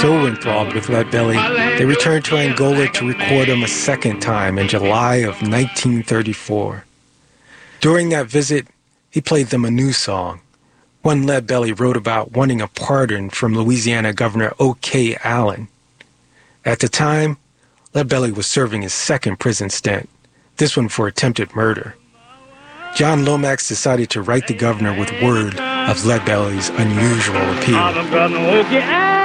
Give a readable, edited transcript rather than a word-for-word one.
So enthralled with Leadbelly, they returned to Angola to record him a second time in July of 1934. During that visit, he played them a new song, one Leadbelly wrote about wanting a pardon from Louisiana Governor O.K. Allen. At the time, Leadbelly was serving his second prison stint, this one for attempted murder. John Lomax decided to write the governor with word of Leadbelly's unusual appeal.